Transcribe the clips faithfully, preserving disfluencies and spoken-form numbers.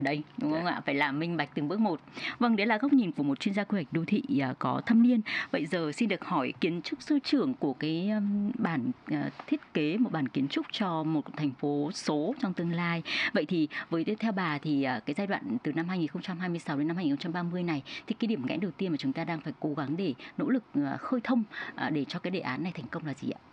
Đấy, đúng không ạ? Phải làm minh bạch từng bước một. Vâng, đấy là góc nhìn của một chuyên gia quy hoạch đô thị à, có thâm niên. Vậy giờ xin được hỏi kiến trúc sư trưởng của cái um, bản à, thiết kế một bản kiến trúc cho một thành phố số trong tương lai. Vậy thì với theo bà thì à, cái giai đoạn từ năm hai nghìn không trăm hai mươi sáu đến năm hai nghìn không trăm ba mươi này thì cái điểm nghẽn đầu tiên mà chúng ta đang phải cố gắng để nỗ lực à, khơi thông à, để cho cái đề án này thành công là gì ạ?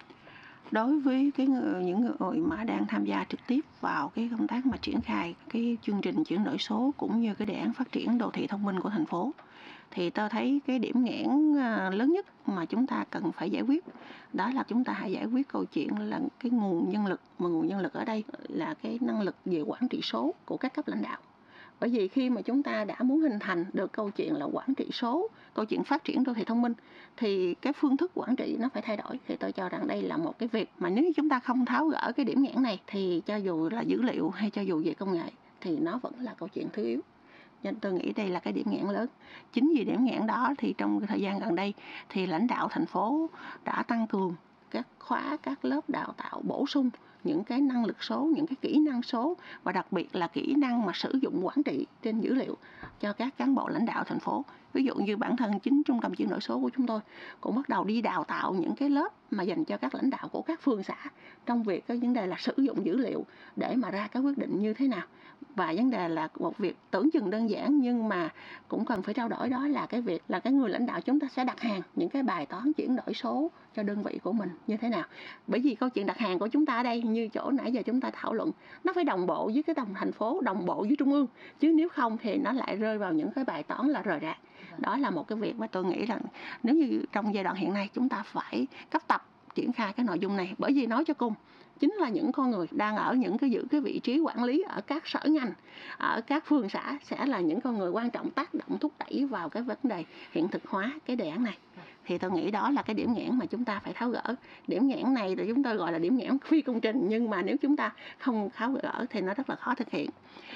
Đối với cái người, những người mà đang tham gia trực tiếp vào cái công tác mà triển khai cái chương trình chuyển đổi số cũng như cái đề án phát triển đô thị thông minh của thành phố, thì tôi thấy cái điểm nghẽn lớn nhất mà chúng ta cần phải giải quyết đó là chúng ta hãy giải quyết câu chuyện là cái nguồn nhân lực, mà nguồn nhân lực ở đây là cái năng lực về quản trị số của các cấp lãnh đạo. Bởi vì khi mà chúng ta đã muốn hình thành được câu chuyện là quản trị số, câu chuyện phát triển đô thị thông minh, thì cái phương thức quản trị nó phải thay đổi. Thì tôi cho rằng đây là một cái việc mà nếu như chúng ta không tháo gỡ cái điểm nghẽn này thì cho dù là dữ liệu hay cho dù về công nghệ thì nó vẫn là câu chuyện thứ yếu. Nên tôi nghĩ đây là cái điểm nghẽn lớn. Chính vì điểm nghẽn đó thì trong thời gian gần đây thì lãnh đạo thành phố đã tăng cường các khóa, các lớp đào tạo bổ sung những cái năng lực số, những cái kỹ năng số và đặc biệt là kỹ năng mà sử dụng quản trị trên dữ liệu cho các cán bộ lãnh đạo thành phố. Ví dụ như bản thân chính trung tâm chuyển đổi số của chúng tôi cũng bắt đầu đi đào tạo những cái lớp mà dành cho các lãnh đạo của các phường xã trong việc cái vấn đề là sử dụng dữ liệu để mà ra các quyết định như thế nào. Và vấn đề là một việc tưởng chừng đơn giản nhưng mà cũng cần phải trao đổi, đó là cái việc là cái người lãnh đạo chúng ta sẽ đặt hàng những cái bài toán chuyển đổi số cho đơn vị của mình như thế nào. Bởi vì câu chuyện đặt hàng của chúng ta ở đây như chỗ nãy giờ chúng ta thảo luận, nó phải đồng bộ với cái tổng thành phố, đồng bộ với trung ương, chứ nếu không thì nó lại rơi vào những cái bài toán là rời rạc. Đó là một cái việc mà tôi nghĩ rằng nếu như trong giai đoạn hiện nay chúng ta phải cấp tập triển khai cái nội dung này, bởi vì nói cho cùng chính là những con người đang ở những cái giữ cái vị trí quản lý ở các sở ngành, ở các phường xã sẽ là những con người quan trọng tác động thúc đẩy vào cái vấn đề hiện thực hóa cái đề án này. Thì tôi nghĩ đó là cái điểm nghẽn mà chúng ta phải tháo gỡ. Điểm nghẽn này thì chúng tôi gọi là điểm nghẽn phi công trình, nhưng mà nếu chúng ta không tháo gỡ thì nó rất là khó thực hiện.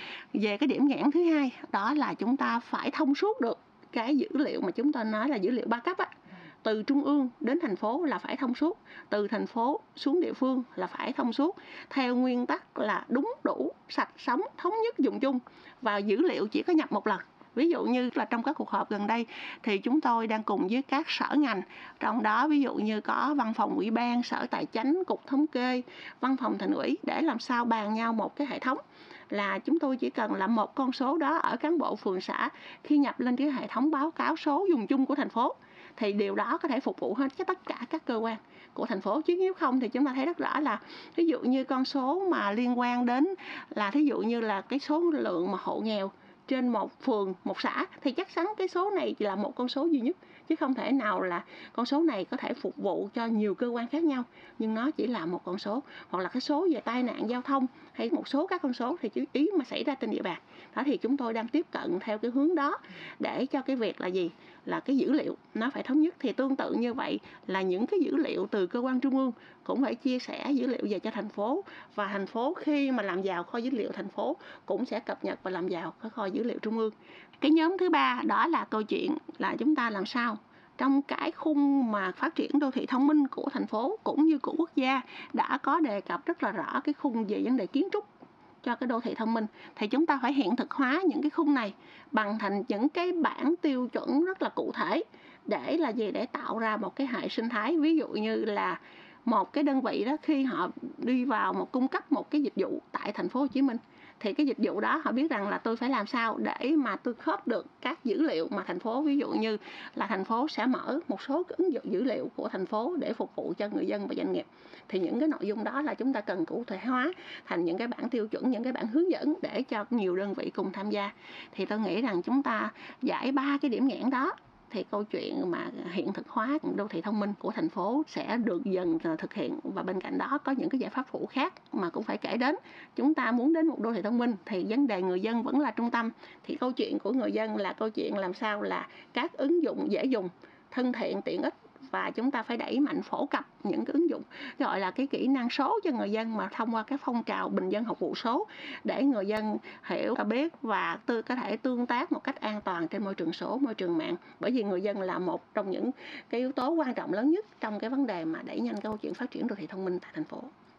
Về cái điểm nghẽn thứ hai, đó là chúng ta phải thông suốt được cái dữ liệu mà chúng ta nói là dữ liệu ba cấp á. Từ trung ương đến thành phố là phải thông suốt, từ thành phố xuống địa phương là phải thông suốt, theo nguyên tắc là đúng, đủ, sạch, sống, thống nhất, dùng chung, và dữ liệu chỉ có nhập một lần. Ví dụ như là trong các cuộc họp gần đây thì chúng tôi đang cùng với các sở ngành, trong đó ví dụ như có văn phòng ủy ban, sở tài chánh, cục thống kê, văn phòng thành ủy, để làm sao bàn nhau một cái hệ thống là chúng tôi chỉ cần là một con số đó ở cán bộ phường xã khi nhập lên cái hệ thống báo cáo số dùng chung của thành phố thì điều đó có thể phục vụ hết cho tất cả các cơ quan của thành phố. Chứ nếu không thì chúng ta thấy rất rõ là ví dụ như con số mà liên quan đến là thí dụ như là cái số lượng mà hộ nghèo trên một phường, một xã thì chắc chắn cái số này chỉ là một con số duy nhất, chứ không thể nào là con số này có thể phục vụ cho nhiều cơ quan khác nhau, nhưng nó chỉ là một con số. Hoặc là cái số về tai nạn giao thông hay một số các con số thì chứ ý mà xảy ra trên địa bàn đó, thì chúng tôi đang tiếp cận theo cái hướng đó để cho cái việc là gì, là cái dữ liệu nó phải thống nhất. Thì tương tự như vậy là những cái dữ liệu từ cơ quan trung ương cũng phải chia sẻ dữ liệu về cho thành phố, và thành phố khi mà làm giàu kho dữ liệu thành phố cũng sẽ cập nhật và làm giàu cái kho dữ liệu trung ương. Cái nhóm thứ ba đó là câu chuyện là chúng ta làm sao trong cái khung mà phát triển đô thị thông minh của thành phố cũng như của quốc gia đã có đề cập rất là rõ cái khung về vấn đề kiến trúc cho cái đô thị thông minh, thì chúng ta phải hiện thực hóa những cái khung này bằng thành những cái bảng tiêu chuẩn rất là cụ thể để là gì, để tạo ra một cái hệ sinh thái. Ví dụ như là một cái đơn vị đó khi họ đi vào một cung cấp một cái dịch vụ tại thành phố Hồ Chí Minh thì cái dịch vụ đó họ biết rằng là tôi phải làm sao để mà tôi khớp được các dữ liệu mà thành phố, ví dụ như là thành phố sẽ mở một số cái ứng dụng dữ liệu của thành phố để phục vụ cho người dân và doanh nghiệp. Thì những cái nội dung đó là chúng ta cần cụ thể hóa thành những cái bản tiêu chuẩn, những cái bản hướng dẫn để cho nhiều đơn vị cùng tham gia. Thì tôi nghĩ rằng chúng ta giải ba cái điểm nghẽn đó thì câu chuyện mà hiện thực hóa đô thị thông minh của thành phố sẽ được dần thực hiện. Và bên cạnh đó có những cái giải pháp phụ khác mà cũng phải kể đến. Chúng ta muốn đến một đô thị thông minh thì vấn đề người dân vẫn là trung tâm. Thì câu chuyện của người dân là câu chuyện làm sao là các ứng dụng dễ dùng, thân thiện, tiện ích, và chúng ta phải đẩy mạnh phổ cập những cái ứng dụng gọi là cái kỹ năng số cho người dân, mà thông qua cái phong trào bình dân học vụ số để người dân hiểu, biết và tư có thể tương tác một cách an toàn trên môi trường số, môi trường mạng. Bởi vì người dân là một trong những cái yếu tố quan trọng lớn nhất trong cái vấn đề mà đẩy nhanh câu chuyện phát triển đô thị thông minh tại thành phố. Vâng.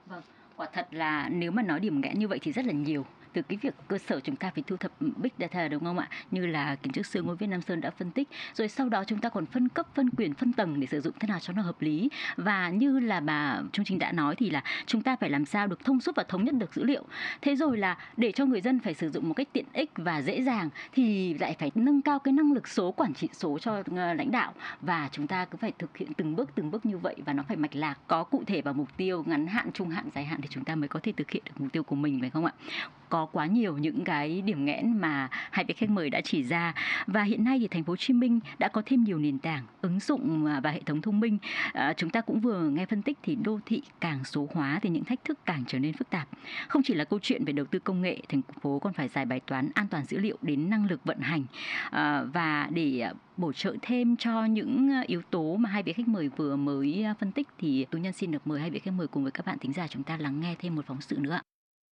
Quả thật là nếu mà nói điểm nghẽn như vậy thì rất là nhiều. Từ cái việc cơ sở chúng ta phải thu thập big data, đúng không ạ? Như là kiến trúc sư Ngô Viết Nam Sơn đã phân tích. Rồi sau đó chúng ta còn phân cấp, phân quyền, phân tầng để sử dụng thế nào cho nó hợp lý. Và như là bà Trung Trinh đã nói thì là chúng ta phải làm sao được thông suốt và thống nhất được dữ liệu. Thế rồi là để cho người dân phải sử dụng một cách tiện ích và dễ dàng thì lại phải nâng cao cái năng lực số, quản trị số cho lãnh đạo. Và chúng ta cứ phải thực hiện từng bước từng bước như vậy, và nó phải mạch lạc, có cụ thể và mục tiêu ngắn hạn, trung hạn, dài hạn thì chúng ta mới có thể thực hiện được mục tiêu của mình, phải không ạ? Có quá nhiều những cái điểm nghẽn mà hai vị khách mời đã chỉ ra, và hiện nay thì thành phố Hồ Chí Minh đã có thêm nhiều nền tảng ứng dụng và hệ thống thông minh. À, chúng ta cũng vừa nghe phân tích thì đô thị càng số hóa thì những thách thức càng trở nên phức tạp. Không chỉ là câu chuyện về đầu tư công nghệ, thành phố còn phải giải bài toán an toàn dữ liệu đến năng lực vận hành. À, và để bổ trợ thêm cho những yếu tố mà hai vị khách mời vừa mới phân tích thì Tú Nhân xin được mời hai vị khách mời cùng với các bạn thính giả chúng ta lắng nghe thêm một phóng sự nữa.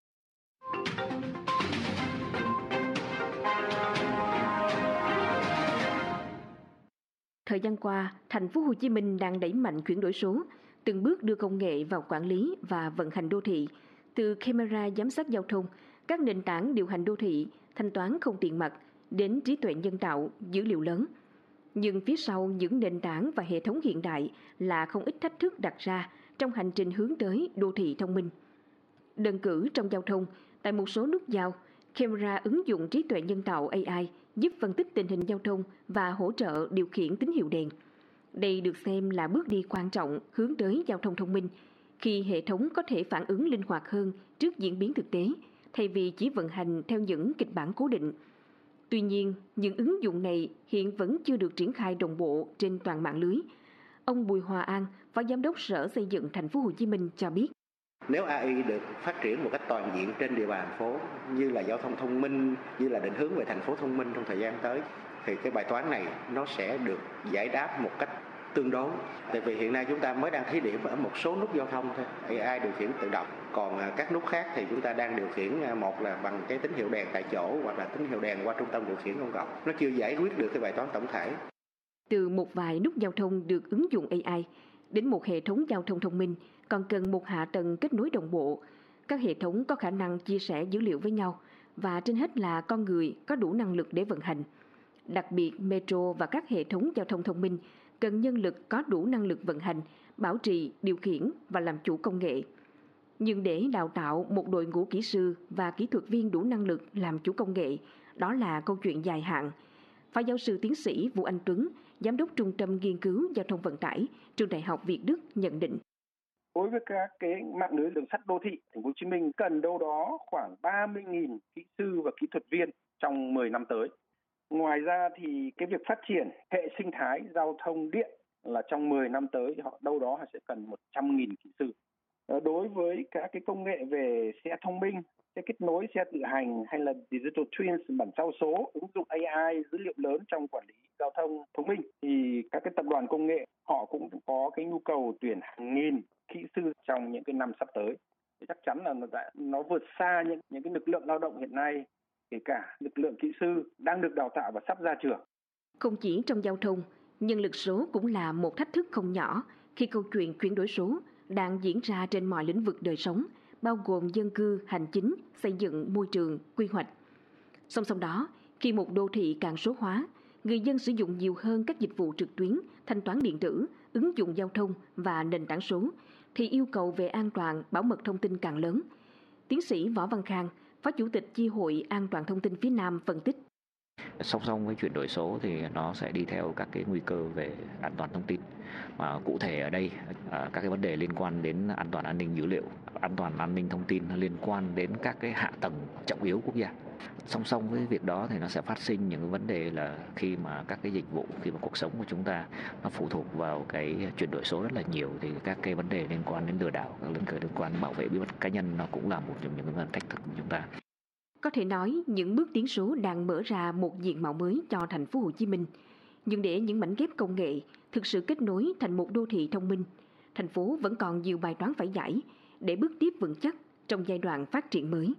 Thời gian qua, thành phố Hồ Chí Minh đang đẩy mạnh chuyển đổi số, từng bước đưa công nghệ vào quản lý và vận hành đô thị, từ camera giám sát giao thông, các nền tảng điều hành đô thị, thanh toán không tiền mặt, đến trí tuệ nhân tạo, dữ liệu lớn. Nhưng phía sau những nền tảng và hệ thống hiện đại là không ít thách thức đặt ra trong hành trình hướng tới đô thị thông minh. Đơn cử trong giao thông, tại một số nút giao, camera ứng dụng trí tuệ nhân tạo A I giúp phân tích tình hình giao thông và hỗ trợ điều khiển tín hiệu đèn. Đây được xem là bước đi quan trọng hướng tới giao thông thông minh, khi hệ thống có thể phản ứng linh hoạt hơn trước diễn biến thực tế, thay vì chỉ vận hành theo những kịch bản cố định. Tuy nhiên, những ứng dụng này hiện vẫn chưa được triển khai đồng bộ trên toàn mạng lưới. Ông Bùi Hòa An, Phó Giám đốc Sở Xây dựng Thành phố Hồ Chí Minh cho biết: Nếu a i được phát triển một cách toàn diện trên địa bàn thành phố, như là giao thông thông minh, như là định hướng về thành phố thông minh trong thời gian tới, thì cái bài toán này nó sẽ được giải đáp một cách tương đối. Tại vì hiện nay chúng ta mới đang thí điểm ở một số nút giao thông thôi, a i điều khiển tự động. Còn các nút khác thì chúng ta đang điều khiển một là bằng cái tín hiệu đèn tại chỗ, hoặc là tín hiệu đèn qua trung tâm điều khiển công cộng. Nó chưa giải quyết được cái bài toán tổng thể. Từ một vài nút giao thông được ứng dụng a i đến một hệ thống giao thông thông minh còn cần một hạ tầng kết nối đồng bộ. Các hệ thống có khả năng chia sẻ dữ liệu với nhau, và trên hết là con người có đủ năng lực để vận hành. Đặc biệt, metro và các hệ thống giao thông thông minh cần nhân lực có đủ năng lực vận hành, bảo trì, điều khiển và làm chủ công nghệ. Nhưng để đào tạo một đội ngũ kỹ sư và kỹ thuật viên đủ năng lực làm chủ công nghệ, đó là câu chuyện dài hạn. Phó giáo sư tiến sĩ Vũ Anh Tuấn, Giám đốc Trung tâm Nghiên cứu Giao thông Vận tải, Trường Đại học Việt Đức nhận định: Đối với các cái mạng lưới đường sắt đô thị, Thành phố Hồ Chí Minh cần đâu đó khoảng ba mươi nghìn kỹ sư và kỹ thuật viên trong mười năm tới. Ngoài ra thì cái việc phát triển hệ sinh thái giao thông điện là trong mười năm tới họ đâu đó họ sẽ cần một trăm nghìn kỹ sư. Đối với các cái công nghệ về xe thông minh, xe kết nối, xe tự hành hay là digital twins, bản sao số, ứng dụng a i, dữ liệu lớn trong quản lý giao thông thông minh, thì các cái tập đoàn công nghệ họ cũng có cái nhu cầu tuyển hàng nghìn kỹ sư trong những cái năm sắp tới. Thì chắc chắn là nó, nó vượt xa những những cái lực lượng lao động hiện nay, kể cả lực lượng kỹ sư đang được đào tạo và sắp ra trường. Không chỉ trong giao thông, nhân lực số cũng là một thách thức không nhỏ khi câu chuyện chuyển đổi số đang diễn ra trên mọi lĩnh vực đời sống, bao gồm dân cư, hành chính, xây dựng, môi trường, quy hoạch. Song song đó, khi một đô thị càng số hóa, người dân sử dụng nhiều hơn các dịch vụ trực tuyến, thanh toán điện tử, ứng dụng giao thông và nền tảng số, thì yêu cầu về an toàn, bảo mật thông tin càng lớn. Tiến sĩ Võ Văn Khang, Phó Chủ tịch Chi hội An toàn thông tin phía Nam phân tích: Song song với chuyển đổi số thì nó sẽ đi theo các cái nguy cơ về an toàn thông tin. Mà cụ thể ở đây các cái vấn đề liên quan đến an toàn an ninh dữ liệu, an toàn an ninh thông tin liên quan đến các cái hạ tầng trọng yếu quốc gia. Song song với việc đó thì nó sẽ phát sinh những vấn đề là khi mà các cái dịch vụ, khi mà cuộc sống của chúng ta nó phụ thuộc vào cái chuyển đổi số rất là nhiều, thì các cái vấn đề liên quan đến lừa đảo, các liên quan đến bảo vệ bí mật cá nhân nó cũng là một trong những vấn đề thách thức của chúng ta. Có thể nói, những bước tiến số đang mở ra một diện mạo mới cho thành phố Hồ Chí Minh. Nhưng để những mảnh ghép công nghệ thực sự kết nối thành một đô thị thông minh, thành phố vẫn còn nhiều bài toán phải giải để bước tiếp vững chắc trong giai đoạn phát triển mới.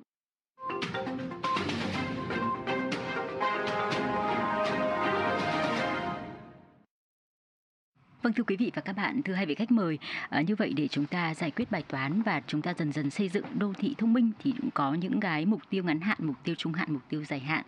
Vâng, thưa quý vị và các bạn, thưa hai vị khách mời, à, như vậy để chúng ta giải quyết bài toán và chúng ta dần dần xây dựng đô thị thông minh thì cũng có những cái mục tiêu ngắn hạn, mục tiêu trung hạn, mục tiêu dài hạn.